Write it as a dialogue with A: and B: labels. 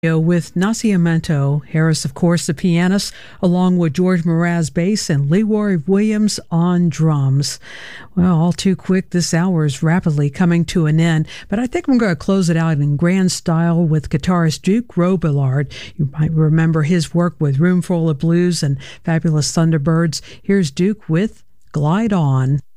A: with Nascimento, Harris, of course, the pianist, along with George Mraz bass and Leroy Williams on drums. Well, all too quick, this hour is rapidly coming to an end, but I think I'm going to close it out in grand style with guitarist Duke Robillard. You might remember his work with Roomful of Blues and Fabulous Thunderbirds. Here's Duke with Glide On.